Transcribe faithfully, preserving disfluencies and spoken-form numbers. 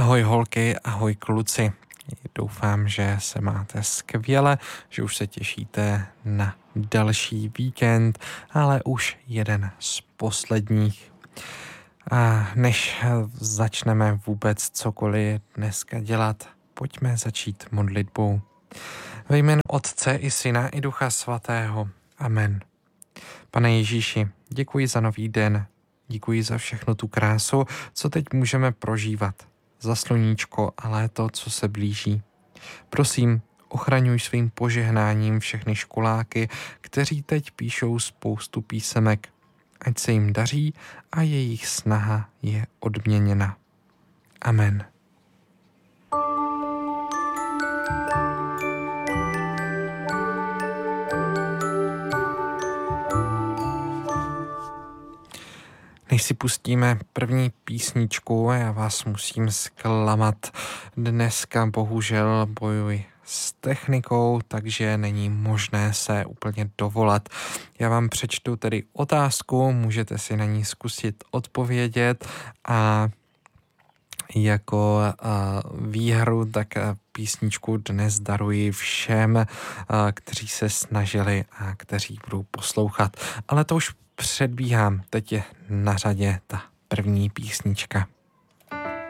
Ahoj holky, ahoj kluci. Doufám, že se máte skvěle, že už se těšíte na další víkend, ale už jeden z posledních. A než začneme vůbec cokoliv dneska dělat, pojďme začít modlitbou. Ve jménu Otce i Syna i Ducha Svatého. Amen. Pane Ježíši, děkuji za nový den. Děkuji za všechno tu krásu, co teď můžeme prožívat. Za sluníčko a léto, co se blíží. Prosím, ochraňuj svým požehnáním všechny školáky, kteří teď píšou spoustu písemek. Ať se jim daří a jejich snaha je odměněna. Amen. Než si pustíme první písničku, já vás musím zklamat. Dneska bohužel bojuji s technikou, takže není možné se úplně dovolat. Já vám přečtu tedy otázku, můžete si na ní zkusit odpovědět a jako uh, výhru tak uh, písničku dnes daruji všem, uh, kteří se snažili a kteří budou poslouchat. Ale to už předbíhám, teď je na řadě ta první písnička.